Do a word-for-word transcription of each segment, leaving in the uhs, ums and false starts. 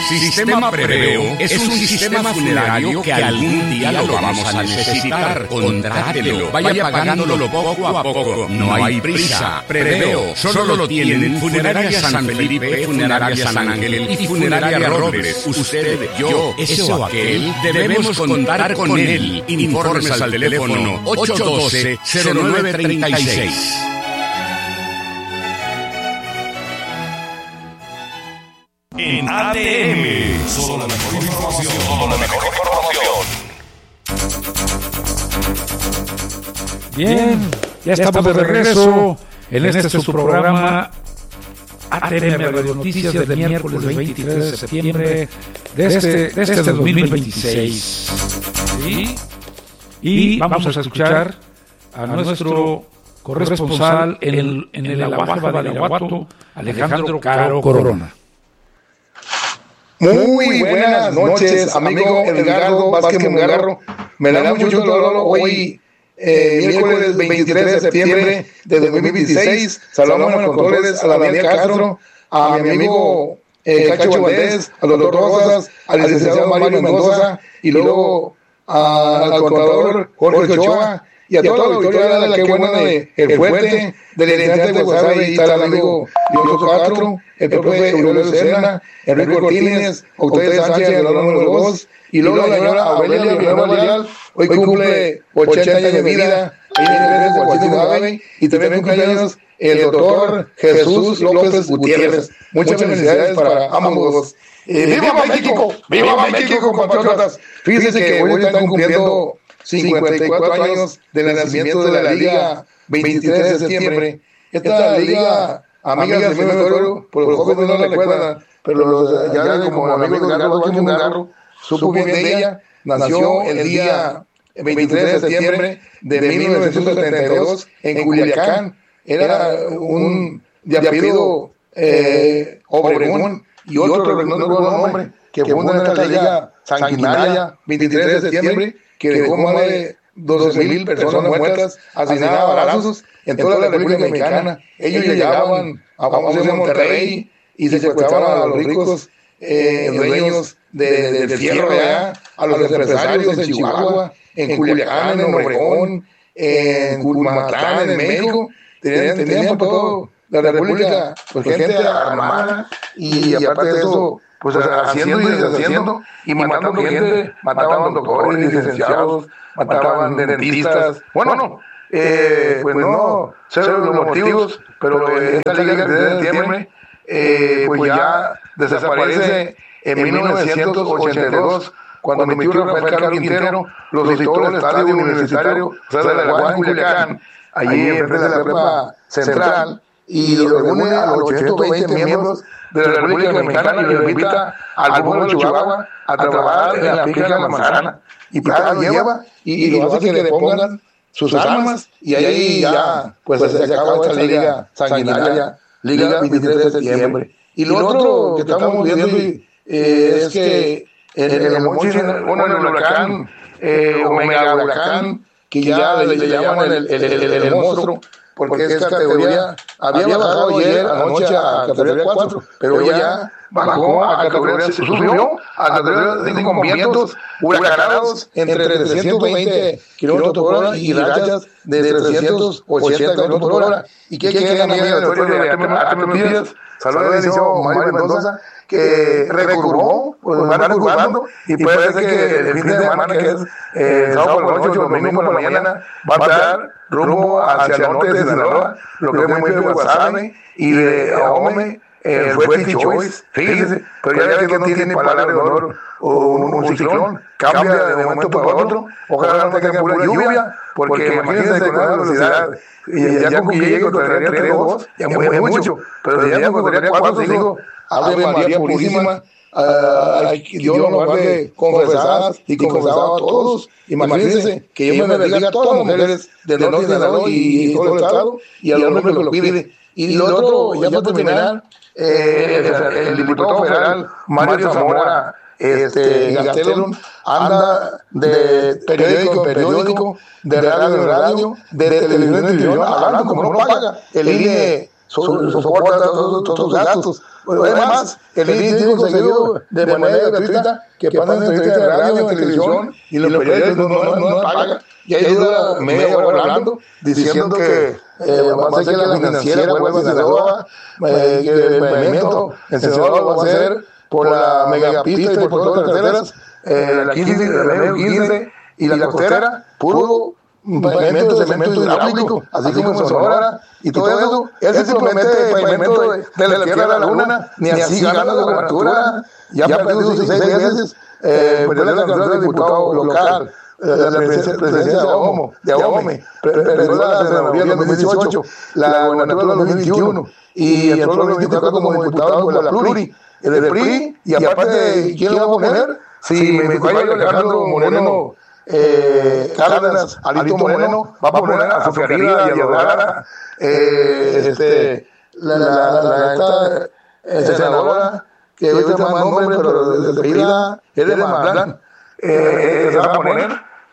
Sistema Preveo es un sistema funerario que algún día lo vamos a necesitar. Contrátelo, vaya pagándolo poco a poco. No hay prisa. Preveo solo lo tienen Funeraria San Felipe, Funeraria San Ángel y Funeraria Robles. Usted, yo, ese o aquel, debemos contar con él. Informes al teléfono ocho uno dos, cero nueve tres seis. En A T M, solo la mejor información, solo la mejor información. Bien, ya estamos de regreso en este su programa A T M Radio Noticias del miércoles veintitrés de septiembre de este, de este dos mil veintiséis. ¿Sí? Y vamos a escuchar a nuestro corresponsal en el, en el Aguaje Badiraguato, Alejandro Caro Corona. Muy buenas noches, amigo Edgardo Vázquez Mungarro. Me da mucho gusto hoy, eh, miércoles veintitrés de septiembre de dos mil veintiséis. Saludamos a los controles a la Daniel Castro, a mi amigo eh, Cacho Valdés, al doctor Rosas, al licenciado Mario Mendoza y luego a, al contador Jorge Ochoa y a toda la auditoría de la que buena de El Fuerte, del estudiante de Guasave y tal amigo Dioso Castro, el profe Aurelio Serna, Enrique Ortínez, Octavio Sánchez, el número dos, y luego la señora Aurelia Villanueva Leal, hoy cumple ochenta años de vida, ahí en el de Guasave, y también cumpleaños el doctor Jesús López Gutiérrez. Muchas felicidades para ambos dos. Eh, ¡Viva México! ¡Viva México, compatriotas! Fíjense que hoy están cumpliendo cincuenta y cuatro años del nacimiento de la Liga veintitrés de septiembre. Esta Liga, amigas de mi pueblo, por los jóvenes no la recuerdan, pero los, ya como amigos de Garro, Vázquez Mungarro, supo bien de ella. Nació el día veintitrés de septiembre de mil novecientos setenta y dos en Culiacán. Era un de apellido eh, Obregón y otro, no recuerdo el nombre, que funda esta Liga sanguinaria, veintitrés de septiembre, que dejó más de doce mil personas muertas, asesinadas a balazos en toda la República Mexicana. Ellos llegaban a, vamos a decir, Monterrey y se secuestraban a los ricos eh, dueños de, de, del fierro de allá, a los empresarios en Chihuahua, en Culiacán, en Obregón, en Culmatlán, en México. Tenían, tenían por todo la República pues, gente armada y, y aparte de eso, pues haciendo y deshaciendo y matando gente, mataban doctores, licenciados, mataban dentistas. Bueno, eh, pues no sé los motivos, pero esta Liga de septiembre eh, pues ya desaparece en mil novecientos ochenta y dos, cuando mi tío Rafael Carlos Quintero los visitó al estadio universitario, o sea, de la Guadalajara en Culiacán, allí enfrente de la prepa central, y lo reúne a los ochocientos veinte miembros de la República Mexicana y lo invita al pueblo de Chihuahua a trabajar en la finca de la manzana. Y cada lo lleva y, y lo hace que le pongan sus armas y ahí ya pues se acaba esta liga sanguinaria, Liga veintitrés de septiembre. Y lo otro que estamos viendo eh, es que en el, el, Monchi, bueno, en el huracán, eh, Omega Huracán, que ya le, le llaman el, el, el, el, el monstruo, porque esta categoría había bajado ayer anoche a categoría cuatro, pero ya bajó a categoría, subió a categoría cinco con vientos huracanados entre trescientos veinte kilómetros por hora y rachas de trescientos ochenta kilómetros por hora. ¿Y qué quiere amiga de la historia de A T M Noticias? Saludos al licenciado Mario Mendoza, que recurvó, pues van recurvando, y puede ser que el fin de semana, que es eh, el sábado por la noche o domingo por la mañana, va a dar rumbo hacia el norte de Sinaloa, lo que es muy de Guasave y de Ahome, el Fuerte Choice, fíjense, pero ya ve que no tiene palabra de honor un, un ciclón, cambia de momento para otro, ojalá no tenga pura lluvia, porque imagínense con la velocidad, y ya con que llegue encontraría tres o dos, ya mueve mucho, pero ya encontraría cuatro, digo, Ave María Purísima, uh, Dios nos guarde confesadas y confesado a todos. Imagínense que yo me bendiga a todas las mujeres del norte de Sinaloa y todo el estado, y al hombre que lo pide. Y lo otro, ya para terminar, eh, el, el diputado federal Mario Zamora este, Gastelum anda de periódico en periódico, de radio en radio, de televisión en televisión, hablando como no paga el I N E soporta todos sus gastos. Bueno, además, el I N S S tiene conseguido de manera gratuita que pasan entrevistas de radio, en televisión, y los periódicos no, no, no pagan. Y ahí dura media hora hablando, diciendo que eh, va a ser que la financiera vuelva a Sinaloa, eh, que el movimiento en Sinaloa va a ser por la megapista y por todas las carreteras, eh, la quince, la quince y la costera, puro pavimento de cemento hidráulico, así como en Sonora, y todo eso, es simplemente pavimento de, de la tierra a la luna, ni así gana la gobernatura, ya perdió dieciséis veces, eh, perdió la candidatura de diputado local, la presidencia de AOME, de AOME, perdió la senaduría en dos mil dieciocho, la gobernatura en dos mil veintiuno, y entró en dos mil veinticuatro como diputado con la Pluri, el del P R I, y aparte, ¿quién lo va a poner? Si me dijo Alejandro Moreno, Eh, Cárdenas, Alito Moreno, va a poner a Sofía Frida y a Dora, eh, este, la, la, la, la esta, esta senadora, que hoy se llama nombre, pero desde Frida, es de Mazatlán, eh, se va a poner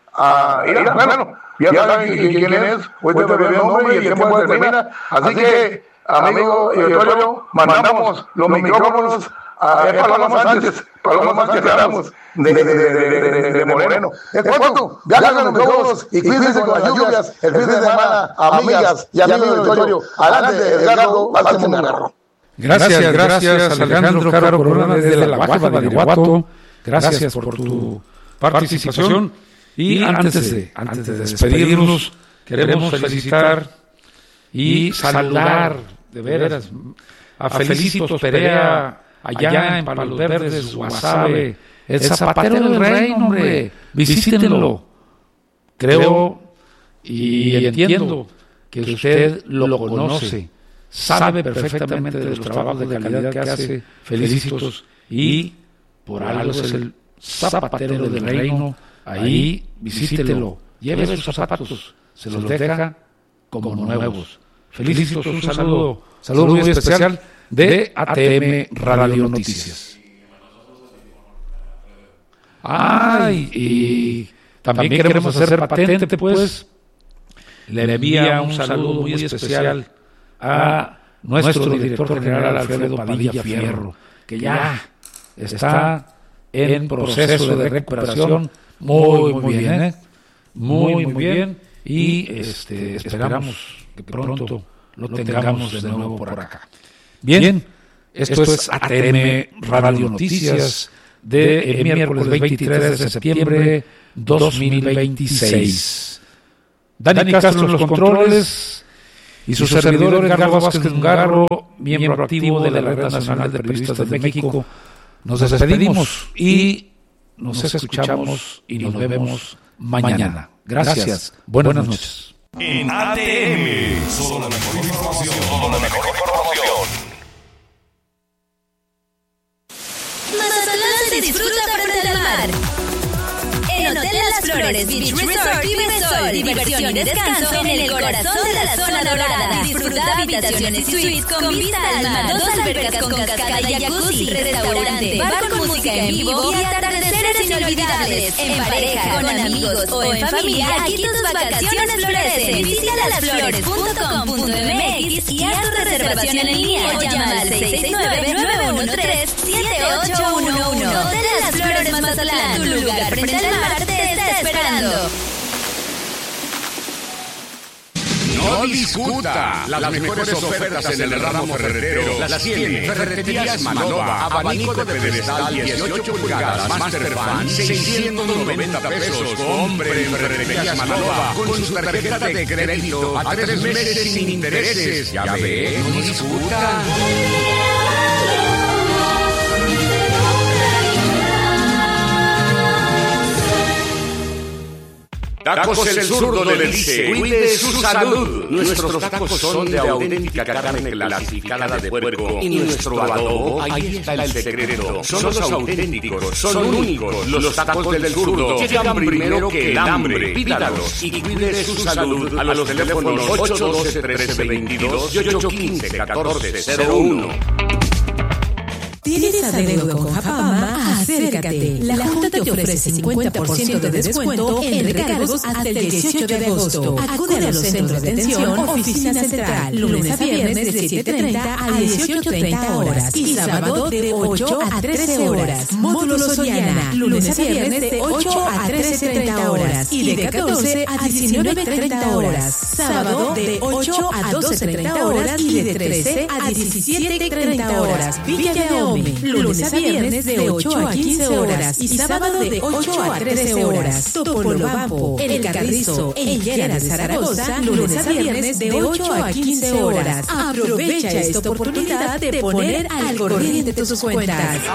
a ir a, bueno, ya saben quién es, hoy te bebió el nombre y el tiempo se termina, así que, amigo y auditorio, mandamos los micrófonos a Paloma Sánchez, Paloma Sánchez hablamos de, de, de, de, de, de Moreno. En cuanto, viajan los micrófonos y cuídense con las lluvias el fin de semana, amigas y amigos del auditorio. Adelante, Edgardo Vázquez Mungarro. Gracias, gracias, Alejandro Caro Corona desde la Baja de Irapuato. Gracias por tu participación. Y antes de, antes de despedirnos, queremos felicitar y saludar, de veras, a Felicitos Perea, allá en Palos Verdes, Guasave, el zapatero del reino, hombre, visítenlo. Creo y entiendo que usted lo conoce, sabe perfectamente de los trabajos de calidad que hace Felicitos, y por algo es el zapatero del reino. Ahí visítelo, lleve sus zapatos, se los deja como nuevos. Felicitos, un saludo, saludo muy especial de A T M Radio Noticias. Ay, y también queremos hacer patente, pues. Le envía un saludo muy especial a nuestro director general Alfredo Padilla Fierro, que ya está en proceso de recuperación. Muy, muy bien, ¿eh? Muy, muy bien. Y este, esperamos que pronto lo tengamos de nuevo por acá. Bien, esto es A T M Radio Noticias de el miércoles veintitrés de septiembre dos mil veintiséis. Dani Castro en los controles y su servidor Edgardo Vázquez Mungarro, miembro activo de la Red Nacional de Periodistas de México. Nos despedimos y nos escuchamos y nos vemos mañana. Gracias. Buenas noches. En A T M, solo la mejor información. Solo la mejor información. Mazatlán se disfruta frente al mar. En Hotel Las Flores Beach Resort vive sol, diversión y descanso en el corazón de la zona dorada. Disfruta habitaciones y suites con vista al mar, dos albercas con cascada y jacuzzi, restaurante, bar con música en vivo y atardeceres inolvidables. En pareja, con amigos o en familia, aquí tus vacaciones florecen. Visita las flores punto com punto m x y haz tu reservación en línea o llama al seis seis nueve, nueve uno tres, siete ocho uno uno. Hotel Las Flores Mazatlán, tu lugar frente al mar te está esperando. No discuta. Las mejores ofertas en el ramo ferretero las tiene Ferreterías Manova. Abanico de pedestal dieciocho pulgadas Masterfan, seiscientos noventa pesos. Compre en Ferreterías Manova con su tarjeta de crédito a tres meses sin intereses. Ya ve, no discuta. Tacos El Zurdo le dice, cuide su salud. Nuestros tacos son de auténtica carne clasificada de puerco y nuestro adobo, ahí está el secreto. Son los auténticos, son únicos. Los tacos del Zurdo llegan primero que el hambre. Pídalos y cuide su salud a los teléfonos ocho uno dos, trece veintidós y ocho uno cinco, catorce cero uno. ¿Tienes adeudo con Japama? Acércate. La Junta te ofrece cincuenta por ciento de descuento en recargos hasta el dieciocho de agosto. Acude a los centros de atención, oficina central, lunes a viernes de siete treinta a dieciocho treinta horas y sábado de ocho a trece horas. Módulo Soriana, lunes a viernes de ocho a trece treinta horas y de catorce a diecinueve treinta horas. Sábado de ocho a doce treinta horas y de trece a diecisiete treinta horas. Villa de Ahome, lunes a viernes de ocho a quince horas y sábado de ocho a trece horas. Topolobampo, El Carrizo, El Llera de Zaragoza, lunes a viernes de ocho a quince horas. Aprovecha esta oportunidad de poner al corriente tus cuentas.